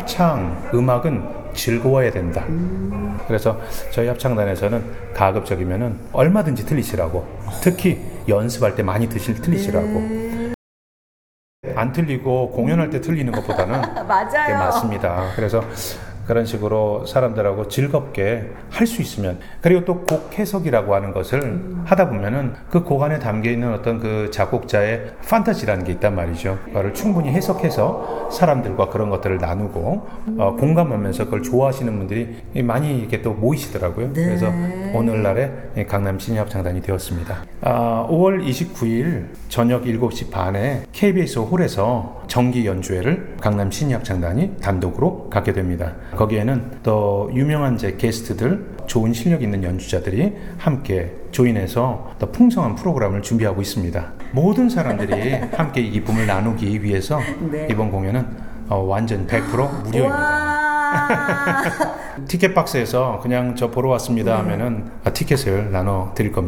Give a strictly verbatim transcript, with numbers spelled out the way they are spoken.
합창, 음악은 즐거워야 된다. 음. 그래서 저희 합창단에서는 가급적이면은 얼마든지 틀리시라고, 특히 연습할 때 많이 드실 틀리시라고. 네. 안 틀리고 공연할 때 틀리는 것보다는 맞아요. 그게 맞습니다. 그래서 그런 식으로 사람들하고 즐겁게 할 수 있으면, 그리고 또 곡 해석이라고 하는 것을 음. 하다 보면은 그 곡 안에 담겨 있는 어떤 그 작곡자의 판타지라는 게 있단 말이죠. 그거를 충분히 해석해서 사람들과 그런 것들을 나누고 음. 어, 공감하면서 그걸 좋아하시는 분들이 많이 이렇게 또 모이시더라고요. 네. 그래서 오늘날의 강남 신예합창단이 되었습니다. 아, 오월 이십구일 저녁 일곱 시 반에 케이비에스 홀에서 정기 연주회를 강남 신예합창단이 단독으로 갖게 됩니다. 거기에는 또 유명한 제 게스트들, 좋은 실력 있는 연주자들이 함께 조인해서 더 풍성한 프로그램을 준비하고 있습니다. 모든 사람들이 함께 이 기쁨을 나누기 위해서 네. 이번 공연은 어, 완전 백 퍼센트 무료입니다. 티켓 박스에서 그냥 저 보러 왔습니다 하면은 아, 티켓을 나눠 드릴 겁니다.